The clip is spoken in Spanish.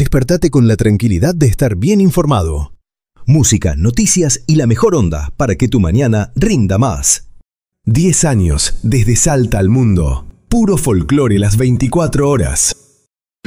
despertate con la tranquilidad de estar bien informado. Música, noticias y la mejor onda para que tu mañana rinda más. 10 años desde Salta al mundo. Puro folclore las 24 horas.